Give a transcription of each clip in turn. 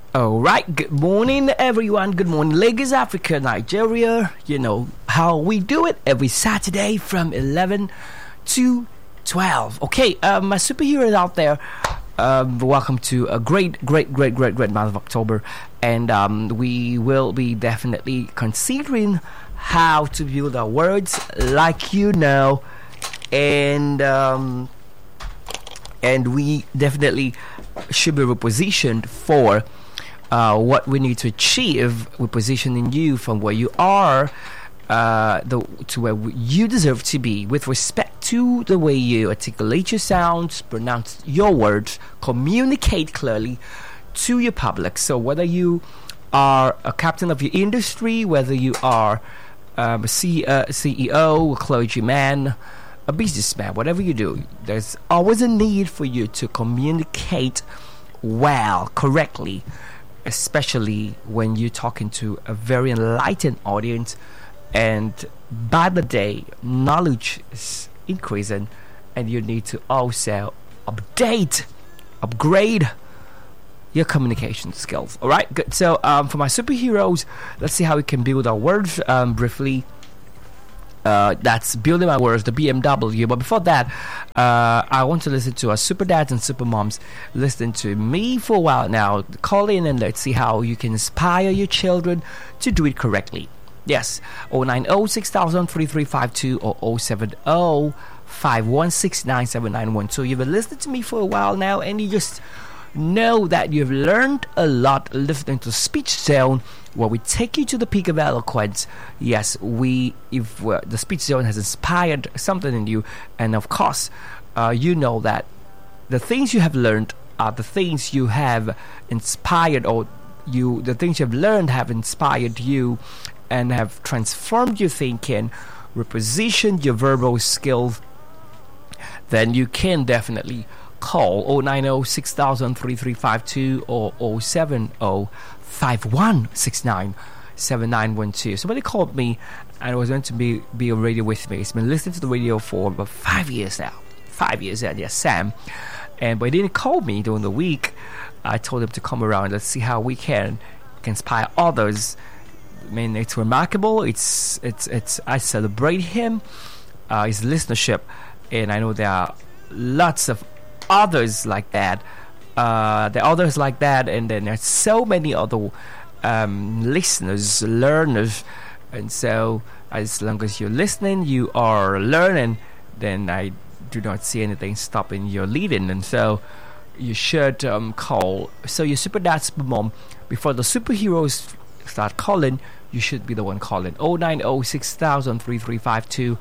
All right, good morning, everyone. Good morning, Lagos, Africa, Nigeria. You know how we do it every Saturday from 11 to 12. Okay, my superheroes out there, welcome to a great month of October. And we will be definitely considering how to build our words like you know. And we definitely should be repositioned for what we need to achieve. We're positioning you from where you are to where you deserve to be with respect to the way you articulate your sounds, pronounce your words, communicate clearly to your public. So whether you are a captain of your industry, whether you are a CEO, a clergyman, a businessman, whatever you do, there's always a need for you to communicate well, correctly, especially when you're talking to a very enlightened audience. And by the day, knowledge is increasing, and you need to also upgrade your communication skills. All right, good. So for my superheroes, let's see how we can build our words briefly. That's building my words, the BMW. But before that, I want to listen to our super dads and super moms listening to me for a while now. Call in and let's see how you can inspire your children to do it correctly. Yes, 090-6000-3352 or 070-5169-7912. You've been listening to me for a while now, and you just know that you've learned a lot listening to Speech Zone, where we take you to the peak of eloquence. Yes, if the Speech Zone has inspired something in you, and of course, you know that the things you have learned are the things you have inspired, or the things you have learned have inspired you and have transformed your thinking, repositioned your verbal skills. Then you can definitely call 090-6000-3352 or 070-5169-7912. Somebody called me and was going to be on radio with me. He's been listening to the radio for about 5 years now. 5 years, and yes, Sam. But he didn't call me during the week. I told him to come around. Let's see how we can inspire others. I mean, it's remarkable. It's I celebrate him, his listenership, and I know there are lots of others like that. There are others like that, and then there's so many other listeners, learners, and so as long as you're listening, you are learning. Then I do not see anything stopping your leading, and so you should call. So your super dad, super mom, before the superheroes start calling, you should be the one calling. 090-6000-3352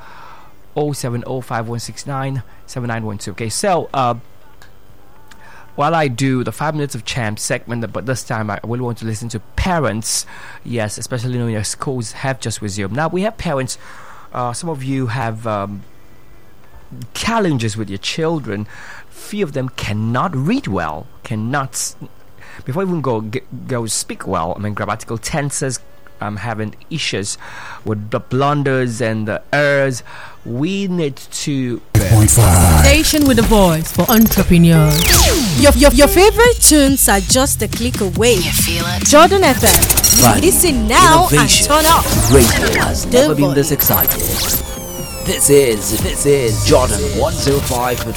070-5169-7912. Okay, so while I do the 5 minutes of champ segment, but this time I really want to listen to parents. Yes, especially when your schools have just resumed. Now we have parents. Some of you have challenges with your children. Few of them cannot read well, before even go speak well. I mean, grammatical tenses, having issues with the blunders and the errors. We need to Station with a voice for entrepreneurs. Your favorite tunes are just a click away. You feel it? Jordan FM. Right. Listen now and turn up. Radio has never been this excited. This is Jordan 105.5